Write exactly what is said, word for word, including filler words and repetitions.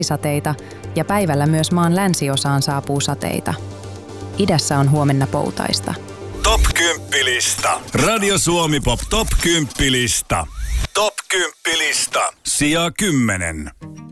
sateita ja päivällä myös maan länsiosaan saapuu sateita. Idässä on huomenna poutaista. Top kymppi-lista. Radio Suomi Pop Top kymppi-lista. Top kymppi-lista. Sija kymmenen.